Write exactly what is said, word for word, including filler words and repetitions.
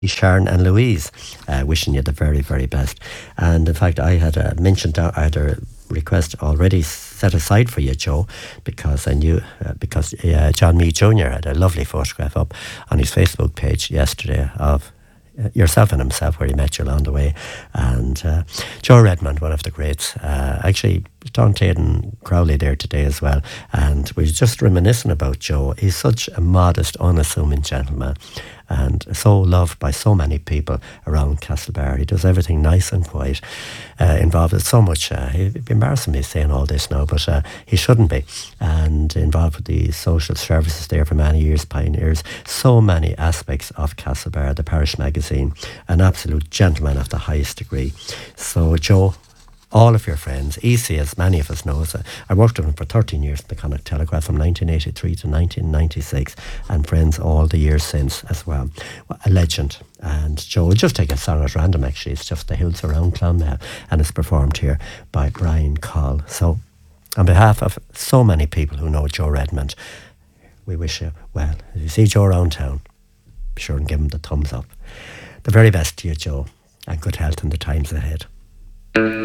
Sharon and Louise, uh, wishing you the very, very best. And in fact, I had uh, mentioned, uh, I had a request already set aside for you, Joe, because I knew, uh, because uh, John Mee Junior had a lovely photograph up on his Facebook page yesterday of uh, yourself and himself, where he met you along the way. And uh, Joe Redmond, one of the greats, uh, actually, Don Taden Crowley there today as well. And we were just reminiscing about Joe. He's such a modest, unassuming gentleman, and so loved by so many people around Castlebar. He does everything nice and quiet, uh, involved with so much, uh, it'd be embarrassing me saying all this now, but uh, he shouldn't be, and involved with the social services there for many years, pioneers, so many aspects of Castlebar, the parish magazine, an absolute gentleman of the highest degree. So Joe, all of your friends, E C, as many of us know, so I worked with him for thirteen years at the Connacht Telegraph from nineteen eighty-three to nineteen ninety-six, and friends all the years since as well. Well, a legend. And Joe, we'll just take a song at random actually. It's just The Hills Around Clonmel, and it's performed here by Brian Call. So on behalf of so many people who know Joe Redmond, we wish you well. If you see Joe around town, be sure and give him the thumbs up. The very best to you, Joe, and good health in the times ahead.